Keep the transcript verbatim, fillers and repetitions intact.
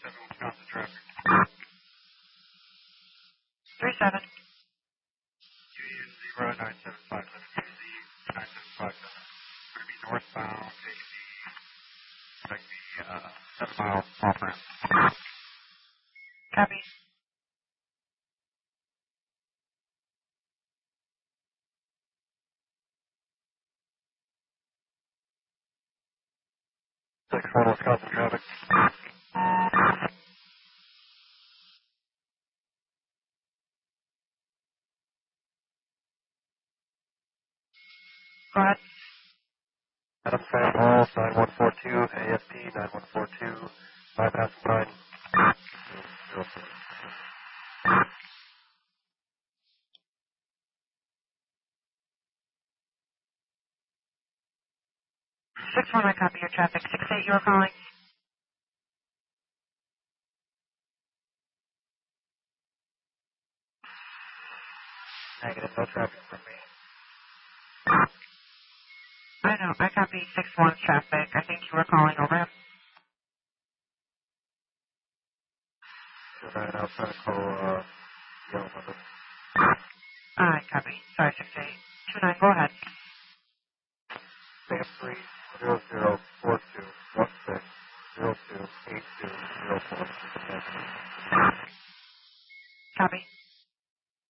seven, Wisconsin traffic. three seven. Union zero nine seven five seven. Union nine seven five seven. Going to be northbound, taking the, like the, uh, seven mile off ramp. Copy. six one, Wisconsin traffic. Go ahead. Adam Fan Hall, nine one four two, A S P nine one four two, bypass nine. six one, I copy your traffic. six eight, you were calling? Negative, no traffic from me. I know, I copy six one traffic. I think you were calling over. Nine outside call, uh, yellow number. I copy. Sorry, six eight. two nine, go ahead. Stamp three zero zero four two one six zero two eight two zero four. Copy.